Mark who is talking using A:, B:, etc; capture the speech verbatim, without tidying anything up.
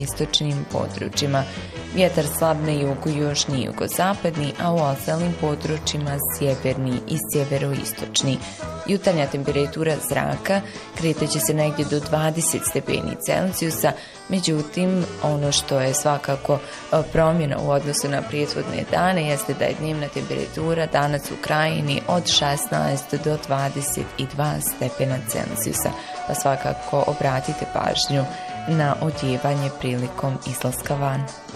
A: istočnim područjima. Vjetar slab na jugu, južni i jugozapadni, a u ostalim područjima sjeverni i sjeveroistočni. Jutarnja temperatura zraka kretaće se negdje do dvadeset stepeni Celzijusa, međutim, ono što je svakako promjena u odnosu na prethodne dane jeste da je dnevna temperatura danas u Krajini od šesnaest do dvadeset dva stepena Celzijusa, pa svakako obratite pažnju na odjevanje prilikom izlaska van.